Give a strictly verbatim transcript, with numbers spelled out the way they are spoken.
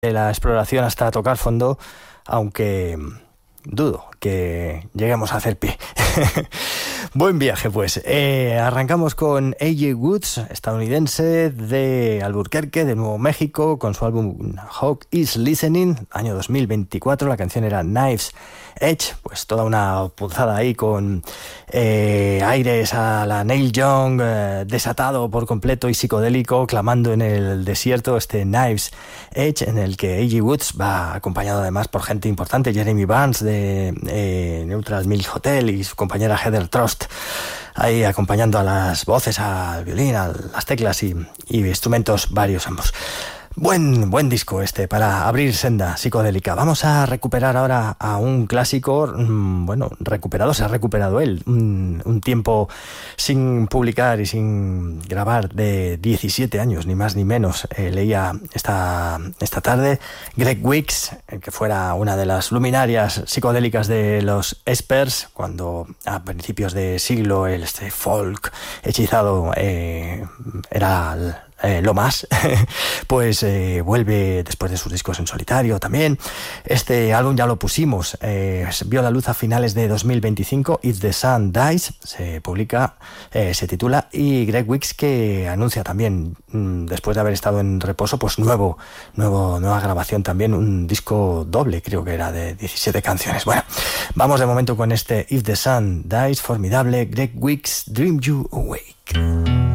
de la exploración hasta tocar fondo, aunque dudo que lleguemos a hacer pie. Buen viaje, pues. Eh, arrancamos con A J Woods, estadounidense de Albuquerque, de Nuevo México, con su álbum Hawk is Listening, año dos mil veinticuatro. La canción era Knife's Edge, pues toda una punzada ahí con eh, aires a la Neil Young, eh, desatado por completo y psicodélico, clamando en el desierto, este Knife's Edge, en el que A J Woods va acompañado además por gente importante, Jeremy Burns de eh, Neutral Milk Hotel y su compañera Heather Trost, ahí acompañando a las voces, al violín, a las teclas y, y instrumentos varios ambos. Buen, buen disco este para abrir senda psicodélica. Vamos a recuperar ahora a un clásico, mmm, bueno, recuperado, se ha recuperado él, un, un tiempo sin publicar y sin grabar de diecisiete años, ni más ni menos. Eh, leía esta, esta tarde Greg Wicks, que fuera una de las luminarias psicodélicas de los Espers, cuando a principios de siglo el este folk hechizado eh, era el, Eh, lo más, pues eh, vuelve después de sus discos en solitario también. Este álbum ya lo pusimos, eh, vio la luz a finales de dos mil veinticinco. If the Sun Dies se publica, eh, se titula, y Greg Wicks que anuncia también, mmm, después de haber estado en reposo, pues nuevo, nuevo, nueva grabación también, un disco doble, creo que era de diecisiete canciones. Bueno, vamos de momento con este If the Sun Dies, formidable, Greg Wicks, Dream You Awake.